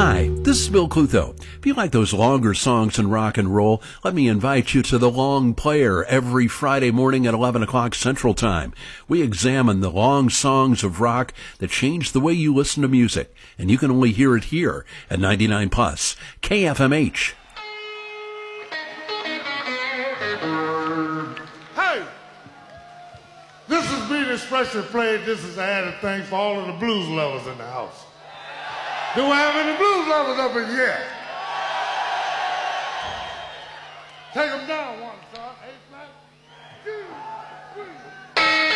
Hi, this is Bill Clutho. If you like those longer songs in rock and roll, let me invite you to The Long Player every Friday morning at 11 o'clock Central Time. We examine the long songs of rock that change the way you listen to music, and you can only hear it here at 99 Plus, KFMH. Hey! This is being especially played. This is added thing for all of the blues lovers in the house. Do I have any blues lovers up in here? Take them down one, son.